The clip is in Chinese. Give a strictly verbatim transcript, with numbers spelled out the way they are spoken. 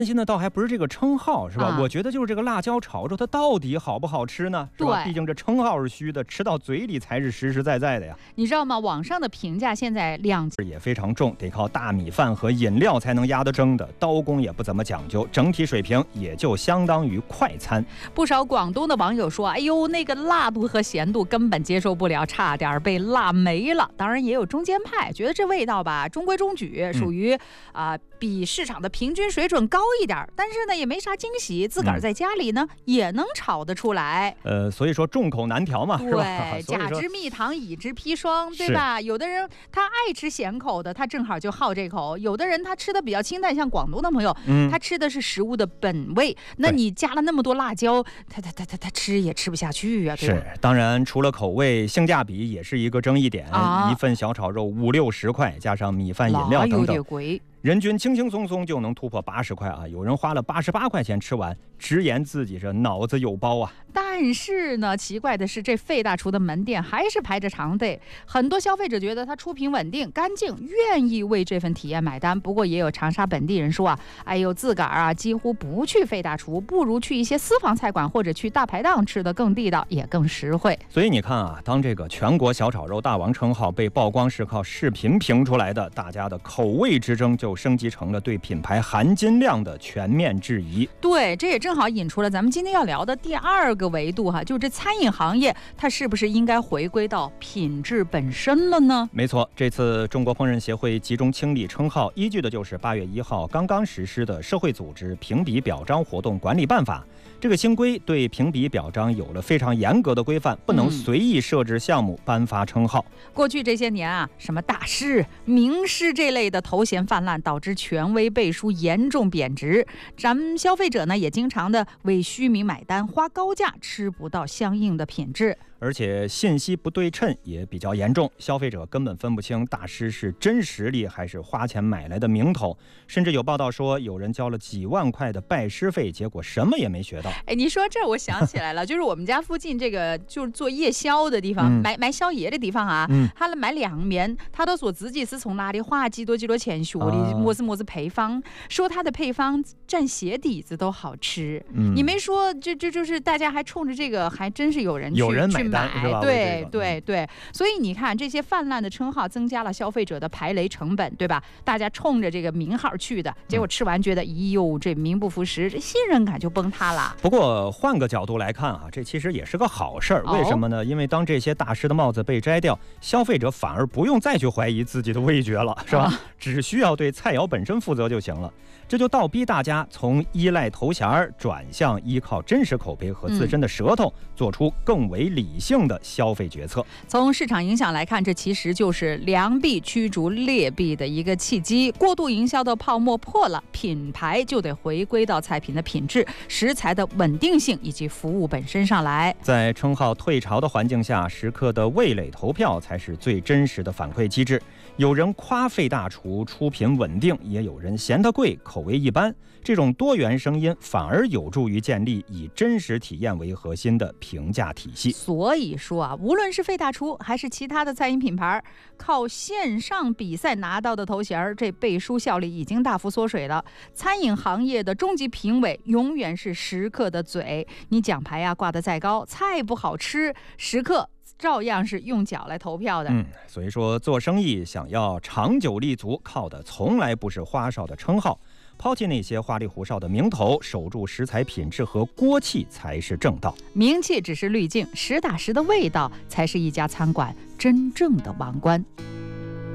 担心的倒还不是这个称号，是吧？ 啊、 我觉得就是这个辣椒炒肉，它到底好不好吃呢？是吧？毕竟这称号是虚的，吃到嘴里才是实实在在的呀。 你知道吗？网上的评价现在两也非常重，得靠大米饭和饮料才能压得蒸的，刀工也不怎么讲究，整体水平也就相当于快餐。 不少广东的网友说：“哎呦，那个辣度和咸度根本接受不了，差点被辣没了。”当然，也有中间派觉得这味道吧中规中矩，属于啊、嗯呃、比市场的平均水准高一点，但是呢也没啥惊喜，自个儿在家里呢、嗯、也能炒得出来。 呃，所以说众口难调嘛，是吧？ 对，甲之蜜糖，乙之砒霜，对吧？有的人他爱吃咸口的，他正好就好这口；有的人他吃的比较清淡，像广东的朋友，嗯、他吃的是食物的本味。那你加了那么多辣椒，他他他他他吃也吃不下去啊，对吧？ 是，当然除了口味，性价比也是一个争议点。啊、一份小炒肉五六十块，加上米饭、饮料等等， 有点贵。 人均轻轻松松就能突破八十块啊！有人花了八十八块钱吃完，直言自己这脑子有包啊。 但是呢，奇怪的是，这费大厨的门店还是排着长队。很多消费者觉得它出品稳定、干净，愿意为这份体验买单。不过也有长沙本地人说啊，哎呦，自个儿啊几乎不去费大厨，不如去一些私房菜馆或者去大排档吃的更地道，也更实惠。 所以你看啊，当这个全国小炒肉大王称号被曝光是靠视频评出来的，大家的口味之争就升级成了对品牌含金量的全面质疑。 对，这也正好引出了咱们今天要聊的第二个维度哈，就是这餐饮行业它是不是应该回归到品质本身了呢？ 没错，这次中国烹饪协会集中清理称号，依据的就是八月一号刚刚实施的社会组织评比表彰活动管理办法。这个新规对评比表彰有了非常严格的规范，不能随意设置项目颁发称号。 嗯、过去这些年啊，什么大师、名师这类的头衔泛滥，导致权威背书严重贬值。咱们消费者呢，也经常的为虚名买单，花高价吃不到相应的品质。 而且信息不对称也比较严重，消费者根本分不清大师是真实力还是花钱买来的名头。甚至有报道说，有人交了几万块的拜师费，结果什么也没学到。 哎，你说这我想起来了，就是我们家附近这个就是做夜宵的地方，嗯、买买宵夜的地方啊，嗯、他买凉面，他都说自己是从哪里花几多几多钱学的，么子么子配方，说他的配方蘸鞋底子都好吃。嗯、你没说，这这就是大家还冲着这个，还真是有人去有人买。 去买， 是吧？ 对对对，所以你看这些泛滥的称号增加了消费者的排雷成本，对吧？大家冲着这个名号去的，结果吃完觉得，咦呦，这名不副实，这信任感就崩塌了。 不过换个角度来看啊，这其实也是个好事儿。为什么呢？因为当这些大师的帽子被摘掉，消费者反而不用再去怀疑自己的味觉了，是吧？啊、只需要对菜肴本身负责就行了。这就倒逼大家从依赖头衔转向依靠真实口碑和自身的舌头，嗯、做出更为理性的消费决策。 从市场影响来看，这其实就是良币驱逐劣币的一个契机。过度营销的泡沫破了，品牌就得回归到菜品的品质、食材的稳定性以及服务本身上来。 在称号退潮的环境下，食客的味蕾投票才是最真实的反馈机制。有人夸费大厨出品稳定，也有人嫌它贵，口味一般。这种多元声音反而有助于建立以真实体验为核心的评价体系。 所以说啊，无论是费大厨还是其他的餐饮品牌，靠线上比赛拿到的头衔，这背书效率已经大幅缩水了。餐饮行业的终极评委永远是食客的嘴，你奖牌啊挂得再高，菜不好吃，食客照样是用脚来投票的。 嗯，所以说做生意想要长久立足，靠的从来不是花哨的称号，抛弃那些花里胡哨的名头，守住食材品质和锅气才是正道。 名气只是滤镜，实打实的味道才是一家餐馆真正的王冠。